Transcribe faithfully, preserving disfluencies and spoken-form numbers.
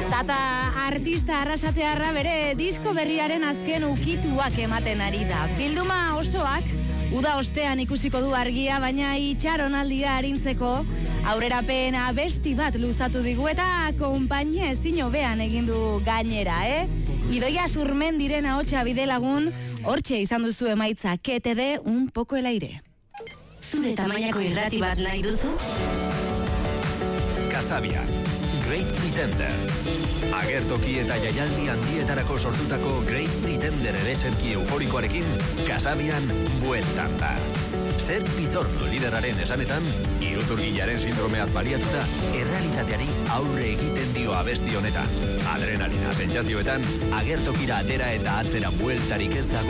Tata artista arrasatearra bere disko berriaren azken ukituak ematen ari da. Bilduma osoak uda ostean ikusiko du argia, baina itxaronaldia arintzeko aurrerapen abesti bat luzatu digu eta konpainia ezin hobean egin du gainera, eh? Idoia Surmendiren ahotsa bidelagun, hortxe izan duzu emaitza, que te dé un poco el aire. Zure tamainako irrati bat nahi duzu? Kasabian, Great Pretender. Agertoki eta jaialdi handietarako sortutako Great Pretender ereserki euforikoarekin, Kasabian bueltan da. Zer Pitorno lideraren esanetan, iruzurgilaren sindromeaz baliatuta, errealitateari aurre egiten dio abesti honetan. Adrenalina sentsazioetan, agertokira atera eta atzera bueltarik ez dago